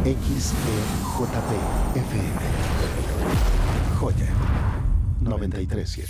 XEJP FM. Joya 93.7.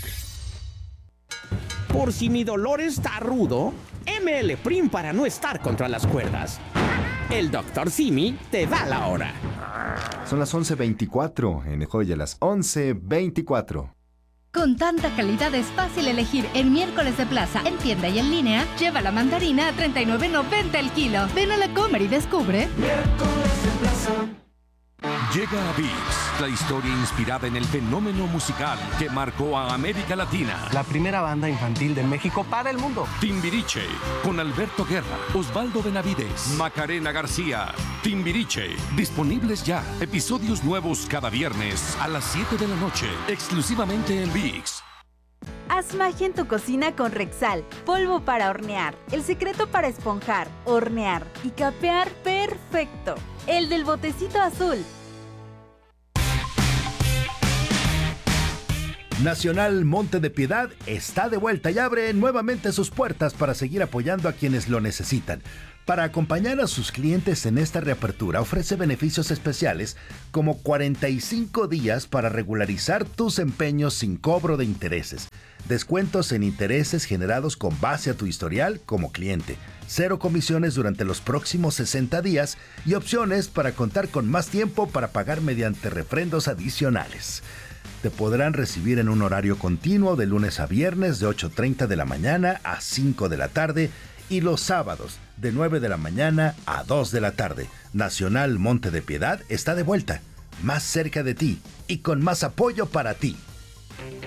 Por si mi dolor está rudo, ML Prim para no estar contra las cuerdas. El Dr. Simi te da la hora. Son las 11:24 en Joya, las 11:24. Con tanta calidad es fácil elegir en miércoles de plaza, en tienda y en línea. Lleva la mandarina a $39.90 el kilo. Ven a la Comer y descubre. Miércoles de plaza. Llega a VIX, la historia inspirada en el fenómeno musical que marcó a América Latina. La primera banda infantil de México para el mundo. Timbiriche, con Alberto Guerra, Osvaldo Benavides, Macarena García. Timbiriche, disponibles ya. Episodios nuevos cada viernes a las 7 de la noche, exclusivamente en VIX. Haz magia en tu cocina con Rexal, polvo para hornear. El secreto para esponjar, hornear y capear perfecto. El del botecito azul. Nacional Monte de Piedad está de vuelta y abre nuevamente sus puertas para seguir apoyando a quienes lo necesitan. Para acompañar a sus clientes en esta reapertura, ofrece beneficios especiales como 45 días para regularizar tus empeños sin cobro de intereses, descuentos en intereses generados con base a tu historial como cliente, 0 comisiones durante los próximos 60 días y opciones para contar con más tiempo para pagar mediante refrendos adicionales. Te podrán recibir en un horario continuo de lunes a viernes de 8:30 de la mañana a 5 de la tarde y los sábados de 9 de la mañana a 2 de la tarde. Nacional Monte de Piedad está de vuelta, más cerca de ti y con más apoyo para ti.